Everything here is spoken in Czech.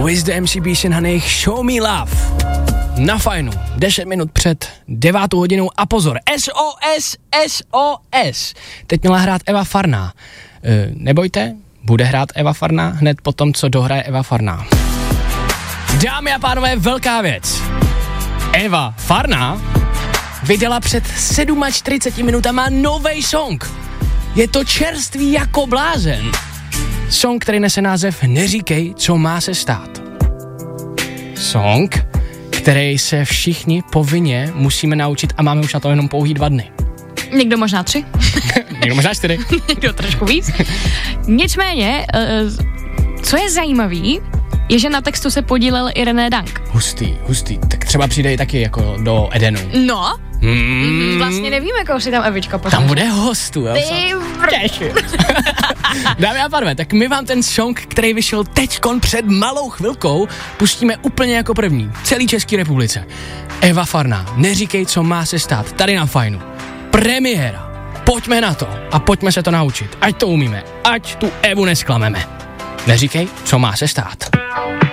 With the MCBs in Honey, Show Me Love. Na Fajnu, 10 minut před 9 hodinou a pozor, SOS. Teď měla hrát Eva Farná. Nebojte, bude hrát Eva Farná hned po tom, co dohraje Eva Farná. Dámy a pánové, velká věc. Eva Farná vydala před 47 minutama novej song. Je to čerstvý jako blázen. Song, který nese název Neříkej, co má se stát. Song, který se všichni povinně musíme naučit a máme už na to jenom pouhý 2 dny. Někdo možná 3. Někdo možná 4. Někdo trošku víc. Nicméně, co je zajímavý, je, že na textu se podílel i René Dank. Hustý. Tak třeba přijde i taky jako do Edenu. No, vlastně nevíme, koho si tam Evička pošle. Tam bude hostu, jo? Dámy a pánové, tak my vám ten song, který vyšel teďkon před malou chvilkou, pustíme úplně jako první. Celý České republice. Eva Farná, Neříkej, co má se stát. Tady na Fajnu. Premiéra. Pojďme na to a pojďme se to naučit. Ať to umíme, ať tu Evu nesklameme. Neříkej, co má se stát.